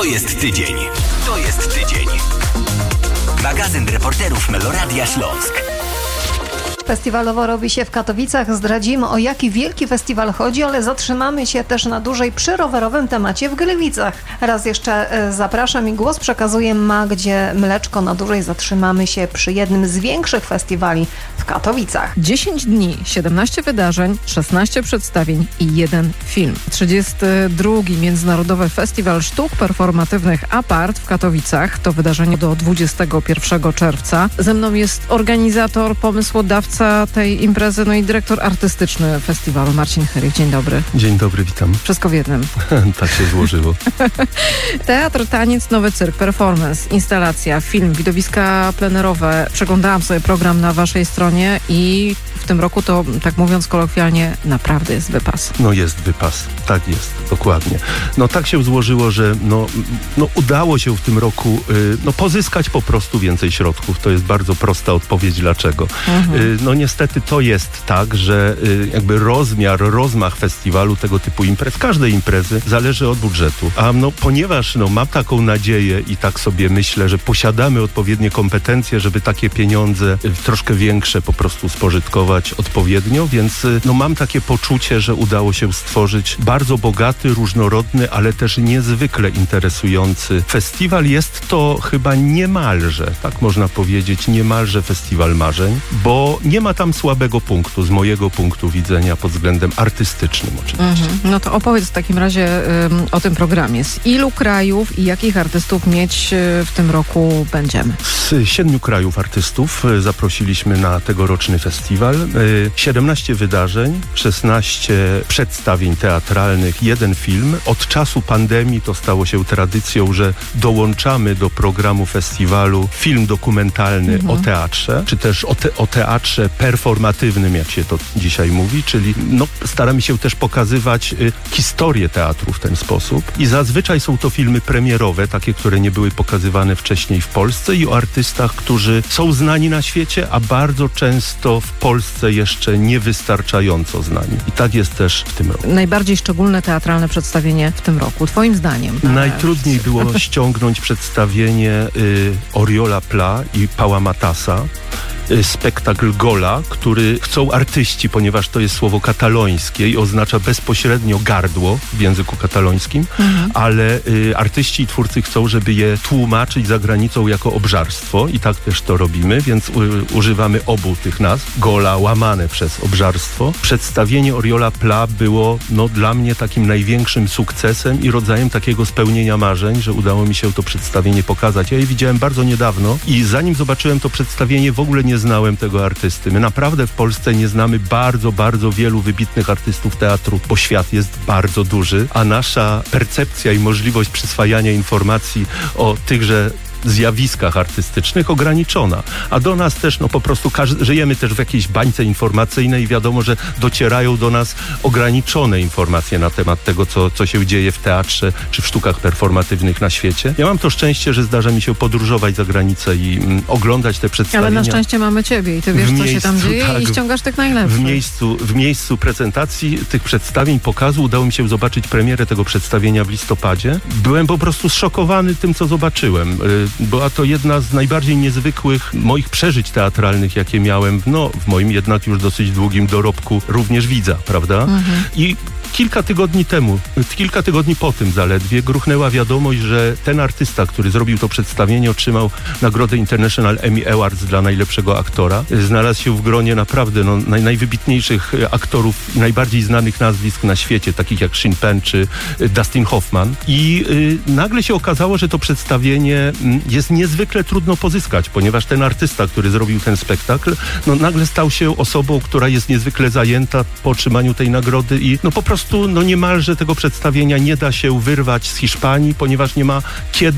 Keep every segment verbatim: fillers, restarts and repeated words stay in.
To jest tydzień. To jest tydzień. Magazyn reporterów Meloradia Śląsk. Festiwalowo robi się w Katowicach. Zdradzimy, o jaki wielki festiwal chodzi, ale zatrzymamy się też na dłużej przy rowerowym temacie w Gliwicach. Raz jeszcze zapraszam i głos przekazuję Magdzie Mleczko. Na dłużej zatrzymamy się przy jednym z większych festiwali w Katowicach. dziesięć dni, siedemnaście wydarzeń, szesnaście przedstawień i jeden film. trzydziesty drugi Międzynarodowy Festiwal Sztuk Performatywnych Apart w Katowicach. To wydarzenie do dwudziestego pierwszego czerwca. Ze mną jest organizator, pomysłodawca tej imprezy, no i dyrektor artystyczny festiwalu, Marcin Herych. Dzień dobry. Dzień dobry, witam. Wszystko w jednym. Tak się złożyło. Teatr, taniec, nowy cyrk, performance, instalacja, film, widowiska plenerowe. Przeglądałam sobie program na waszej stronie i w tym roku to, tak mówiąc kolokwialnie, naprawdę jest wypas. No jest wypas, tak jest, dokładnie. No tak się złożyło, że no, no udało się w tym roku y, no, pozyskać po prostu więcej środków. To jest bardzo prosta odpowiedź dlaczego. Mhm. Y, no niestety to jest tak, że y, jakby rozmiar, rozmach festiwalu, tego typu imprez, każdej imprezy zależy od budżetu. A no ponieważ no, mam taką nadzieję i tak sobie myślę, że posiadamy odpowiednie kompetencje, żeby takie pieniądze y, troszkę większe po prostu spożytkować odpowiednio, więc no, mam takie poczucie, że udało się stworzyć bardzo bogaty, różnorodny, ale też niezwykle interesujący festiwal. Jest to chyba niemalże, tak można powiedzieć, niemalże festiwal marzeń, bo nie ma tam słabego punktu z mojego punktu widzenia pod względem artystycznym oczywiście. Mhm. No to opowiedz w takim razie um, o tym programie. Z ilu krajów i jakich artystów mieć w tym roku będziemy? Z siedmiu krajów artystów zaprosiliśmy na tegoroczny festiwal. siedemnaście wydarzeń, szesnaście przedstawień teatralnych, jeden film. Od czasu pandemii to stało się tradycją, że dołączamy do programu festiwalu film dokumentalny mhm. o teatrze, czy też o, te, o teatrze performatywnym, jak się to dzisiaj mówi, czyli no, staramy się też pokazywać y, historię teatru w ten sposób. I zazwyczaj są to filmy premierowe, takie, które nie były pokazywane wcześniej w Polsce i o artystach, którzy są znani na świecie, a bardzo często w Polsce jeszcze niewystarczająco znani. I tak jest też w tym roku. Najbardziej szczególne teatralne przedstawienie w tym roku, twoim zdaniem? Najtrudniej było ściągnąć przedstawienie y, Oriola Pla i Pała Matasa. Spektakl Gola, który chcą artyści, ponieważ to jest słowo katalońskie i oznacza bezpośrednio gardło w języku katalońskim, mhm. ale y, artyści i twórcy chcą, żeby je tłumaczyć za granicą jako obżarstwo i tak też to robimy, więc y, używamy obu tych nazw. Gola łamane przez obżarstwo. Przedstawienie Oriola Pla było no, dla mnie takim największym sukcesem i rodzajem takiego spełnienia marzeń, że udało mi się to przedstawienie pokazać. Ja je widziałem bardzo niedawno i zanim zobaczyłem to przedstawienie, w ogóle nie znałem tego artysty. My naprawdę w Polsce nie znamy bardzo, bardzo wielu wybitnych artystów teatru, bo świat jest bardzo duży, a nasza percepcja i możliwość przyswajania informacji o tychże zjawiskach artystycznych ograniczona. A do nas też, no po prostu każdy, żyjemy też w jakiejś bańce informacyjnej i wiadomo, że docierają do nas ograniczone informacje na temat tego, co, co się dzieje w teatrze czy w sztukach performatywnych na świecie. Ja mam to szczęście, że zdarza mi się podróżować za granicę i mm, oglądać te przedstawienia. Ale na szczęście mamy ciebie i ty wiesz, miejscu, co się tam dzieje tak, i ściągasz tych najlepszych. W miejscu, w miejscu prezentacji tych przedstawień, pokazu udało mi się zobaczyć premierę tego przedstawienia w listopadzie. Byłem po prostu zszokowany tym, co zobaczyłem. Była to jedna z najbardziej niezwykłych moich przeżyć teatralnych, jakie miałem no, w moim jednak już dosyć długim dorobku również widza, prawda? Mhm. I kilka tygodni temu, kilka tygodni po tym zaledwie gruchnęła wiadomość, że ten artysta, który zrobił to przedstawienie, otrzymał nagrodę International Emmy Awards dla najlepszego aktora. Znalazł się w gronie naprawdę no, naj, najwybitniejszych aktorów i najbardziej znanych nazwisk na świecie, takich jak Sean Penn czy Dustin Hoffman. I y, nagle się okazało, że to przedstawienie y, jest niezwykle trudno pozyskać, ponieważ ten artysta, który zrobił ten spektakl, no nagle stał się osobą, która jest niezwykle zajęta po otrzymaniu tej nagrody i no po prostu no niemalże tego przedstawienia nie da się wyrwać z Hiszpanii, ponieważ nie ma kiedy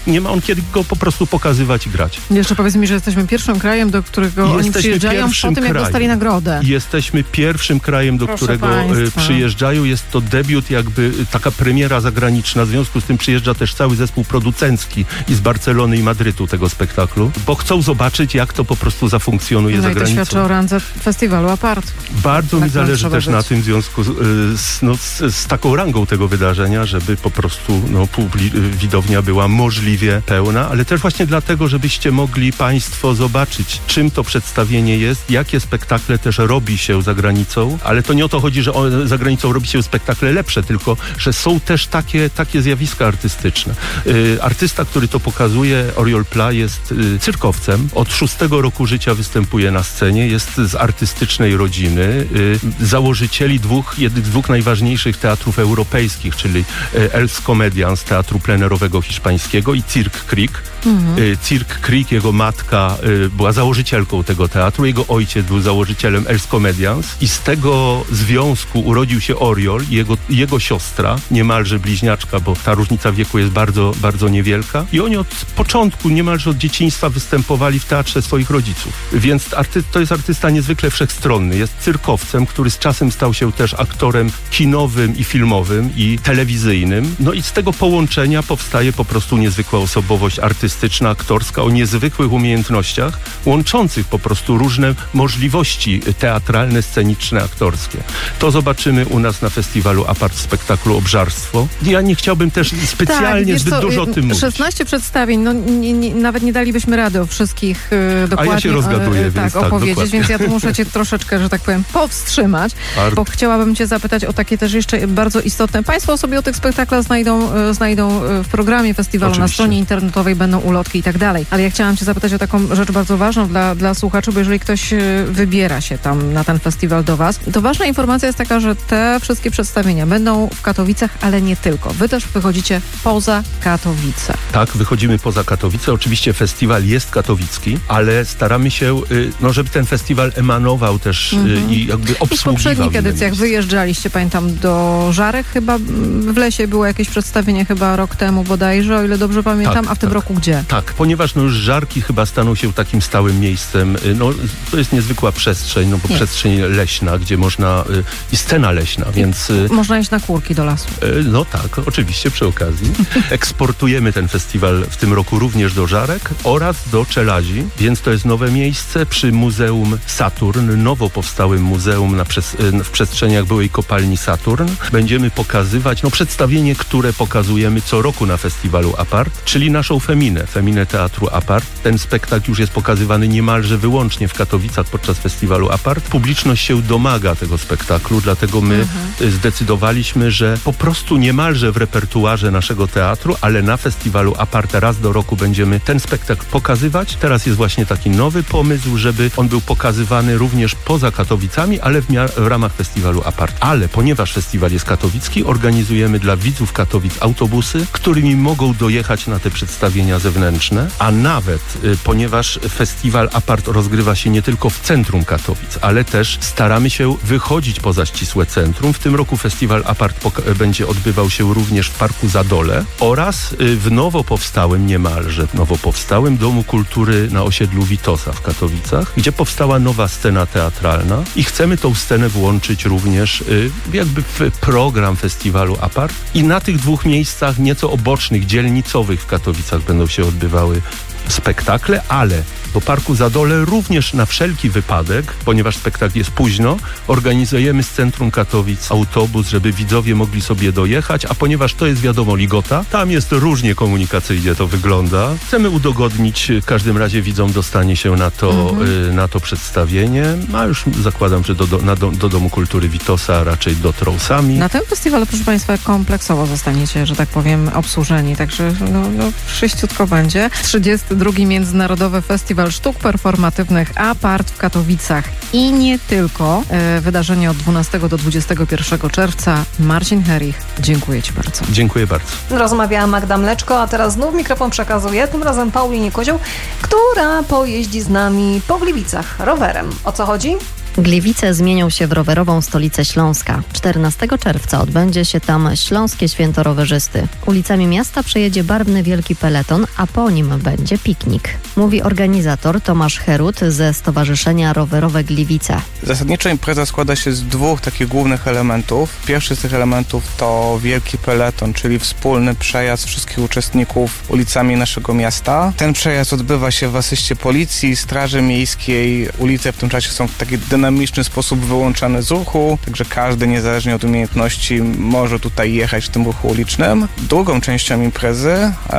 nie ma on kiedy go po prostu pokazywać i grać. Jeszcze powiedz mi, że jesteśmy pierwszym krajem, do którego Jesteśmy oni przyjeżdżają po tym, jak krajem. dostali nagrodę. Jesteśmy pierwszym krajem, do Proszę którego państwa. przyjeżdżają. Jest to debiut, jakby taka premiera zagraniczna. W związku z tym przyjeżdża też cały zespół producencki i z Barcelony i Madrytu tego spektaklu, bo chcą zobaczyć, jak to po prostu zafunkcjonuje No za i to granicą. świadczy o randze festiwalu Apart. Bardzo Tak mi zależy trzeba też być. na tym w związku z, z, no, z, z taką rangą tego wydarzenia, żeby po prostu no, publi- widownia była możliwie pełna, ale też właśnie dlatego, żebyście mogli Państwo zobaczyć, czym to przedstawienie jest, jakie spektakle też robi się za granicą, ale to nie o to chodzi, że o, za granicą robi się spektakle lepsze, tylko że są też takie, takie zjawiska artystyczne. Y, artysta, który to pokazuje, Oriol Pla, jest y, cyrkowcem. Od szóstego roku życia występuje na scenie, jest z artystycznej rodziny, y, założycieli dwóch, jednych z dwóch najważniejszych teatrów europejskich, czyli y, Els Comedians, teatru plenerowego hiszpańskiego, i Cirque Creek. Mhm. Y, Cirque Creek, jego matka y, była założycielką tego teatru, jego ojciec był założycielem Els Comedians i z tego związku urodził się Oriol i jego, jego siostra, niemalże bliźniaczka, bo ta różnica wieku jest bardzo, bardzo niewielka, i oni od początku, niemalże od dzieciństwa występowali w teatrze swoich rodziców. Więc arty- to jest artysta niezwykle wszechstronny. Jest cyrkowcem, który z czasem stał się też aktorem kinowym i filmowym i telewizyjnym. No i z tego połączenia powstaje po prostu niezwykła osobowość artystyczna, aktorska, o niezwykłych umiejętnościach, łączących po prostu różne możliwości teatralne, sceniczne, aktorskie. To zobaczymy u nas na festiwalu Apart w spektaklu Obżarstwo. Ja nie chciałbym też specjalnie tak, zbyt co, dużo o tym mówić. szesnaście przedstawień, no nie, nie, nawet nie dalibyśmy rady o wszystkich e, dokładnie A ja się rozgaduję, e, więc tak, tak, opowiedzieć, dokładnie. więc ja tu muszę cię troszeczkę, że tak powiem, powstrzymać, Art. bo chciałabym cię zapytać o takie też jeszcze bardzo istotne. Państwo sobie o tych spektaklach znajdą, e, znajdą e, w programie festiwalu, Oczywiście. na stronie internetowej będą ulotki i tak dalej. Ale ja chciałam cię zapytać o taką rzecz bardzo ważną dla, dla słuchaczy, bo jeżeli ktoś e, wybiera się tam na ten festiwal do was, to ważna informacja jest taka, że te wszystkie przedstawienia będą w Katowicach, ale nie tylko. Wy też wychodzicie poza Katowice. Tak, wychodzimy poza Katowice. Oczywiście festiwal jest katowicki, ale staramy się, y, no, żeby ten festiwal emanował też y, Mhm. i jakby I w obsługiwał poprzednich inne edycjach miejsca. wyjeżdżaliście, pamiętam, do Żarek chyba, m, w Lesie było jakieś przedstawienie chyba rok temu bodajże, o ile dobrze pamiętam, Tak, a w tym tak. roku gdzie? Tak, ponieważ no już Żarki chyba staną się takim stałym miejscem. Y, No, to jest niezwykła przestrzeń, no bo Jest. przestrzeń leśna, gdzie można, y, i scena leśna, więc... y, Można iść na kurki do lasu. y, No tak, oczywiście przy okazji. Eksportujemy ten festiwal w tym roku również do Żarek oraz do Czelazi, więc to jest nowe miejsce przy Muzeum Saturn, nowo powstałym muzeum na przes- y, w przestrzeniach byłej kopalni Saturn. Będziemy pokazywać, no przedstawienie, które pokazujemy co roku na festiwalu Apart, czyli naszą Feminę, Feminę Teatru Apart. Ten spektakl już jest pokazywany niemalże wyłącznie w Katowicach podczas festiwalu Apart. Publiczność się domaga tego spektaklu, dlatego my mhm. zdecydowaliśmy, że po prostu niemalże w repertuarze naszego teatru, ale na festiwalu Apart raz do roku będziemy ten spektakl pokazywać. Teraz jest właśnie taki nowy pomysł, żeby on był pokazywany również poza Katowicami, ale w, mia- w ramach festiwalu Apart. Ale ponieważ festiwal jest katowicki, organizujemy dla widzów Katowic autobusy, którymi mogą dojechać na te przedstawienia zewnętrzne, a nawet y, ponieważ festiwal Apart rozgrywa się nie tylko w centrum Katowic, ale też staramy się wychodzić poza ścisłe centrum. W tym roku festiwal Apart poka- będzie odbywał się również w Parku Zadole oraz y, w nowo powstałym, niemalże nowo powstałym Domu Kultury na osiedlu Witosa w Katowicach, gdzie powstała nowa scena teatralna i chcemy tą scenę włączyć również y, jakby w program festiwalu Apart. I na tych dwóch miejscach nieco obocznych, dzielnicowych w Katowicach będą się odbywały spektakle, ale do Parku Zadole również na wszelki wypadek, ponieważ spektakl jest późno, organizujemy z centrum Katowic autobus, żeby widzowie mogli sobie dojechać, a ponieważ to jest wiadomo Ligota, tam jest różnie komunikacyjnie to wygląda. Chcemy udogodnić, w każdym razie widzom dostanie się na to, mhm. y, na to przedstawienie, a już zakładam, że do, do, na do, do Domu Kultury Witosa raczej dotrą sami. Na tym festiwalu, proszę Państwa, kompleksowo zostaniecie, że tak powiem, obsłużeni, także no, no sześciutko będzie. trzydziesty drugi Międzynarodowy Festiwal Sztuk Performatywnych Apart w Katowicach i nie tylko. E, wydarzenie od dwunastego do dwudziestego pierwszego czerwca. Marcin Herich, dziękuję Ci bardzo. Dziękuję bardzo. Rozmawiała Magda Mleczko, a teraz znów mikrofon przekazuję, tym razem Paulinie Kozioł, która pojeździ z nami po Gliwicach rowerem. O co chodzi? Gliwice zmienią się w rowerową stolicę Śląska. czternastego czerwca odbędzie się tam Śląskie Święto Rowerzysty. Ulicami miasta przejedzie barwny wielki peleton, a po nim będzie piknik. Mówi organizator Tomasz Herut ze Stowarzyszenia Rowerowe Gliwice. Zasadniczo impreza składa się z dwóch takich głównych elementów. Pierwszy z tych elementów to wielki peleton, czyli wspólny przejazd wszystkich uczestników ulicami naszego miasta. Ten przejazd odbywa się w asyście policji, straży miejskiej. Ulice w tym czasie są w taki dynamiczny sposób wyłączane z ruchu, także każdy niezależnie od umiejętności może tutaj jechać w tym ruchu ulicznym. Drugą częścią imprezy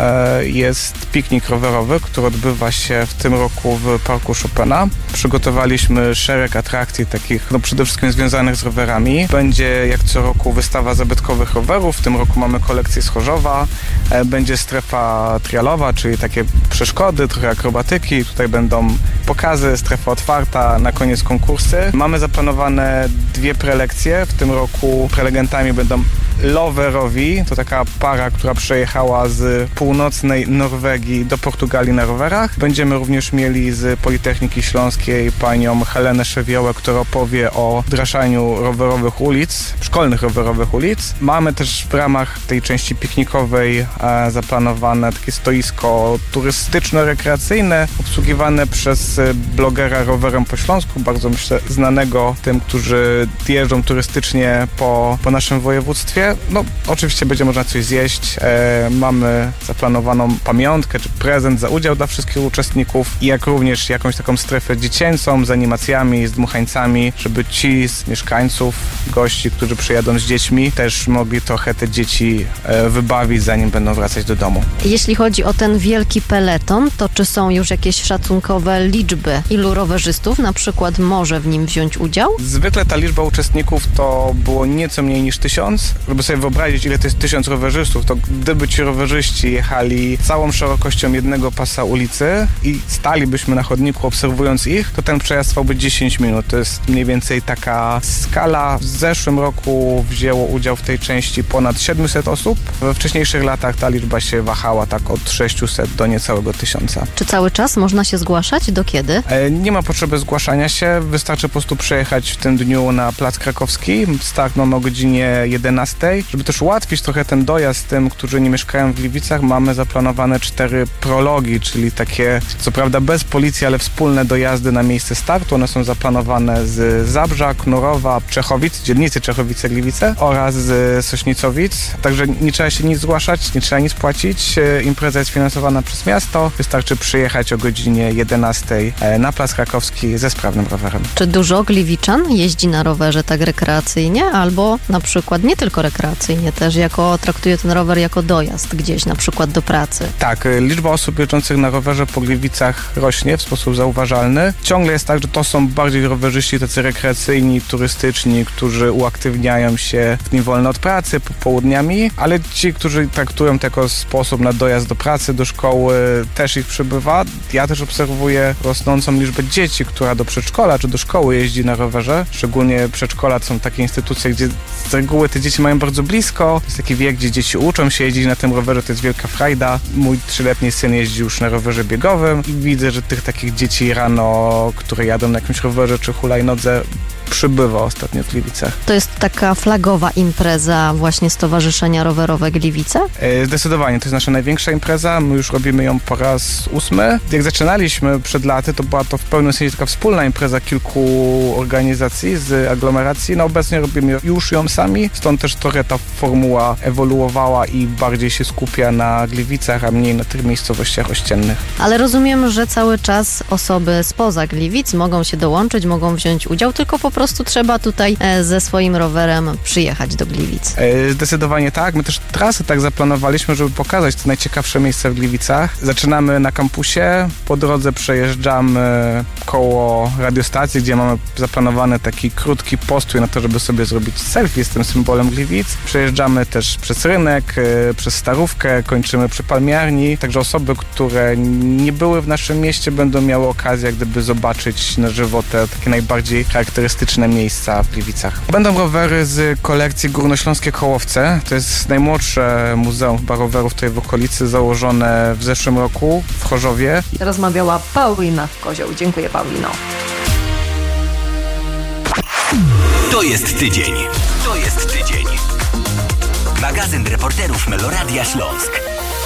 e, jest piknik rowerowy, który odbywa się w tym roku w Parku Chopina. Przygotowaliśmy szereg atrakcji takich, no przede wszystkim związanych z rowerami. Będzie jak co roku wystawa zabytkowych rowerów, w tym roku mamy kolekcję z Chorzowa. E, będzie strefa trialowa, czyli takie przeszkody, trochę akrobatyki. Tutaj będą pokazy, strefa otwarta, na koniec konkursy. Mamy zaplanowane dwie prelekcje. W tym roku prelegentami będą Loverowi, to taka para, która przejechała z północnej Norwegii do Portugalii na rowerach. Będziemy również mieli z Politechniki Śląskiej panią Helenę Szewiołę, która opowie o wdrażaniu rowerowych ulic, szkolnych rowerowych ulic. Mamy też w ramach tej części piknikowej e, zaplanowane takie stoisko turystyczno-rekreacyjne, obsługiwane przez blogera Rowerem po Śląsku, bardzo myślę znanego tym, którzy jeżdżą turystycznie po, po naszym województwie. No, oczywiście będzie można coś zjeść. E, mamy zaplanowaną pamiątkę czy prezent za udział dla wszystkich uczestników i jak również jakąś taką strefę dziecięcą z animacjami, z dmuchańcami, żeby ci z mieszkańców, gości, którzy przyjadą z dziećmi, też mogli trochę te dzieci e, wybawić, zanim będą wracać do domu. Jeśli chodzi o ten wielki peleton, to czy są już jakieś szacunkowe liczby, ilu rowerzystów na przykład może w nim wziąć udział? Zwykle ta liczba uczestników to było nieco mniej niż tysiąc. Żeby sobie wyobrazić, ile to jest tysiąc rowerzystów, to gdyby ci rowerzyści jechali całą szerokością jednego pasa ulicy i stalibyśmy na chodniku obserwując ich, to ten przejazd trwałby dziesięć minut. To jest mniej więcej taka skala. W zeszłym roku wzięło udział w tej części ponad siedemset osób. We wcześniejszych latach ta liczba się wahała tak od sześciuset do niecałego tysiąca. Czy cały czas można się zgłaszać? Do kiedy? E, nie ma potrzeby zgłaszania się. Wystarczy po prostu przejechać w tym dniu na Plac Krakowski. Start mamy o godzinie jedenastej. Żeby też ułatwić trochę ten dojazd tym, którzy nie mieszkają w Gliwicach, mamy zaplanowane cztery prologi, czyli takie, co prawda bez policji, ale wspólne dojazdy na miejsce startu. One są zaplanowane z Zabrza, Knurowa, Czechowic, dzielnicy Czechowice-Gliwice oraz z Sośnicowic. Także nie trzeba się nic zgłaszać, nie trzeba nic płacić. Impreza jest finansowana przez miasto. Wystarczy przyjechać o godzinie jedenastej na Plac Krakowski ze sprawnym rowerem. Czy dużo gliwiczan jeździ na rowerze tak rekreacyjnie, albo na przykład nie tylko rekreacyjnie, też jako traktuje ten rower jako dojazd gdzieś, na przykład do pracy? Tak, liczba osób jeżdżących na rowerze po Gliwicach rośnie w sposób zauważalny. Ciągle jest tak, że to są bardziej rowerzyści tacy rekreacyjni, turystyczni, którzy uaktywniają się w dni wolne od pracy, popołudniami, ale ci, którzy traktują to jako sposób na dojazd do pracy, do szkoły, też ich przybywa. Ja też obserwuję rosnącą liczbę dzieci, która do przedszkola czy do szkoły jeździ na rowerze. Szczególnie przedszkola to są takie instytucje, gdzie z reguły te dzieci mają bardzo blisko. To jest taki wiek, gdzie dzieci uczą się jeździć na tym rowerze, to jest wielka frajda. Mój trzyletni syn jeździ już na rowerze biegowym i widzę, że tych takich dzieci rano, które jadą na jakimś rowerze czy hulajnodze, przybywa ostatnio w Gliwicach. To jest taka flagowa impreza właśnie Stowarzyszenia Rowerowe Gliwice? Zdecydowanie, to jest nasza największa impreza. My już robimy ją po raz ósmy. Jak zaczynaliśmy przed laty, to była to w pełnym sensie taka wspólna impreza kilku organizacji z aglomeracji. No obecnie robimy już ją sami, stąd też trochę ta formuła ewoluowała i bardziej się skupia na Gliwicach, a mniej na tych miejscowościach ościennych. Ale rozumiem, że cały czas osoby spoza Gliwic mogą się dołączyć, mogą wziąć udział, tylko po prostu trzeba tutaj ze swoim rowerem przyjechać do Gliwic. Zdecydowanie tak. My też trasę tak zaplanowaliśmy, żeby pokazać te najciekawsze miejsca w Gliwicach. Zaczynamy na kampusie, po drodze przejeżdżamy koło radiostacji, gdzie mamy zaplanowany taki krótki postój na to, żeby sobie zrobić selfie z tym symbolem Gliwic. Przejeżdżamy też przez rynek, przez Starówkę, kończymy przy palmiarni. Także osoby, które nie były w naszym mieście, będą miały okazję jak gdyby zobaczyć na żywo te takie najbardziej charakterystyczne miejsca w Gliwicach. Będą rowery z kolekcji Górnośląskie Kołowce. To jest najmłodsze muzeum chyba rowerów tutaj w okolicy, założone w zeszłym roku w Chorzowie. Rozmawiała Paulina Kozioł. Dziękuję, Paulino. To jest tydzień. To jest tydzień. Magazyn reporterów Meloradia Śląsk.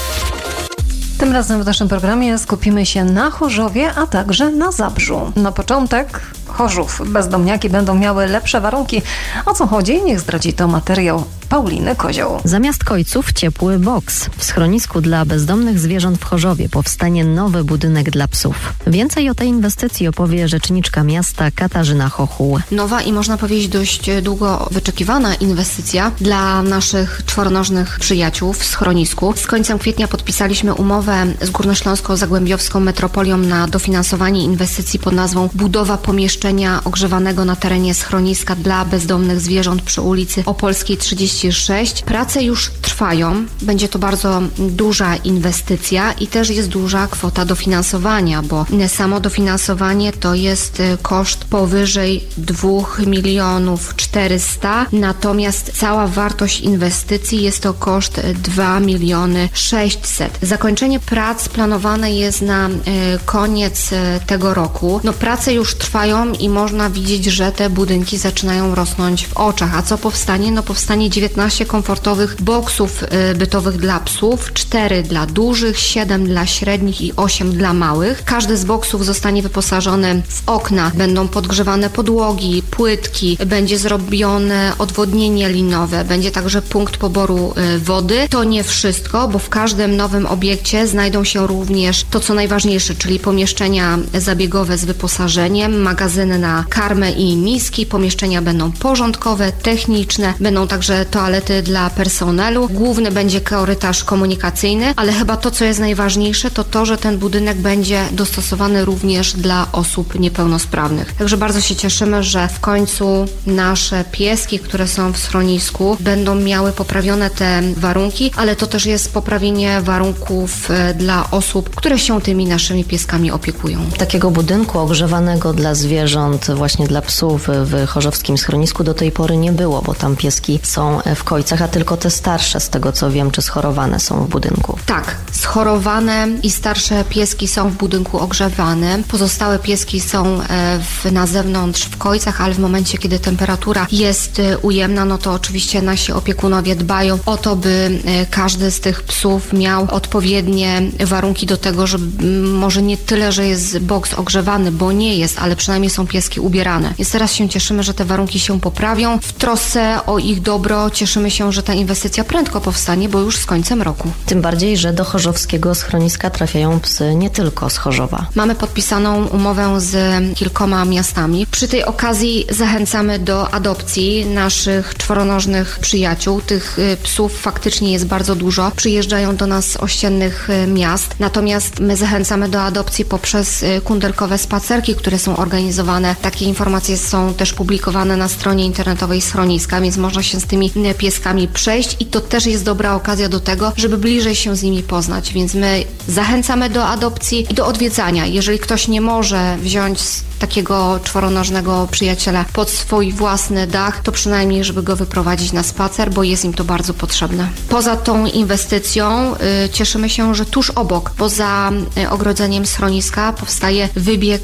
Tym razem w naszym programie skupimy się na Chorzowie, a także na Zabrzu. Na początek Chorzów. Bezdomniaki będą miały lepsze warunki. O co chodzi? Niech zdradzi to materiał Pauliny Kozioł. Zamiast kojców ciepły boks. W schronisku dla bezdomnych zwierząt w Chorzowie powstanie nowy budynek dla psów. Więcej o tej inwestycji opowie rzeczniczka miasta Katarzyna Chochuł. Nowa i można powiedzieć dość długo wyczekiwana inwestycja dla naszych czworonożnych przyjaciół w schronisku. Z końcem kwietnia podpisaliśmy umowę z Górnośląską Zagłębiowską Metropolią na dofinansowanie inwestycji pod nazwą Budowa pomieszczenia ogrzewanego na terenie schroniska dla bezdomnych zwierząt przy ulicy Opolskiej trzydzieści sześć. Prace już trwają. Będzie to bardzo duża inwestycja i też jest duża kwota dofinansowania, bo samo dofinansowanie to jest koszt powyżej dwóch milionów czterysta, natomiast cała wartość inwestycji jest to koszt dwa miliony sześćset. Zakończenie prac planowane jest na y, koniec y, tego roku. No prace już trwają i można widzieć, że te budynki zaczynają rosnąć w oczach. A co powstanie? No powstanie dziewiętnaście komfortowych boksów y, bytowych dla psów, cztery dla dużych, siedem dla średnich i osiem dla małych. Każdy z boksów zostanie wyposażony w okna, będą podgrzewane podłogi, płytki, będzie zrobione odwodnienie linowe, będzie także punkt poboru y, wody. To nie wszystko, bo w każdym nowym obiekcie znajdą się również to, co najważniejsze, czyli pomieszczenia zabiegowe z wyposażeniem, magazyny na karmę i miski, pomieszczenia będą porządkowe, techniczne, będą także toalety dla personelu. Główny będzie korytarz komunikacyjny, ale chyba to, co jest najważniejsze, to to, że ten budynek będzie dostosowany również dla osób niepełnosprawnych. Także bardzo się cieszymy, że w końcu nasze pieski, które są w schronisku, będą miały poprawione te warunki, ale to też jest poprawienie warunków dla osób, które się tymi naszymi pieskami opiekują. Takiego budynku ogrzewanego dla zwierząt, właśnie dla psów w chorzowskim schronisku do tej pory nie było, bo tam pieski są w kojcach, a tylko te starsze, z tego co wiem, czy schorowane są w budynku. Tak, schorowane i starsze pieski są w budynku ogrzewanym. Pozostałe pieski są w, na zewnątrz w kojcach, ale w momencie, kiedy temperatura jest ujemna, no to oczywiście nasi opiekunowie dbają o to, by każdy z tych psów miał odpowiednie warunki do tego, żeby może nie tyle, że jest boks ogrzewany, bo nie jest, ale przynajmniej są pieski ubierane. Więc teraz się cieszymy, że te warunki się poprawią. W trosce o ich dobro cieszymy się, że ta inwestycja prędko powstanie, bo już z końcem roku. Tym bardziej, że do chorzowskiego schroniska trafiają psy nie tylko z Chorzowa. Mamy podpisaną umowę z kilkoma miastami. Przy tej okazji zachęcamy do adopcji naszych czworonożnych przyjaciół. Tych psów faktycznie jest bardzo dużo. Przyjeżdżają do nas z ościennych miast. Natomiast my zachęcamy do adopcji poprzez kundelkowe spacerki, które są organizowane. Takie informacje są też publikowane na stronie internetowej schroniska, więc można się z tymi pieskami przejść i to też jest dobra okazja do tego, żeby bliżej się z nimi poznać. Więc my zachęcamy do adopcji i do odwiedzania. Jeżeli ktoś nie może wziąć takiego czworonożnego przyjaciela pod swój własny dach, to przynajmniej, żeby go wyprowadzić na spacer, bo jest im to bardzo potrzebne. Poza tą inwestycją y, cieszymy się, że tuż obok, poza y, ogrodzeniem schroniska powstaje wybieg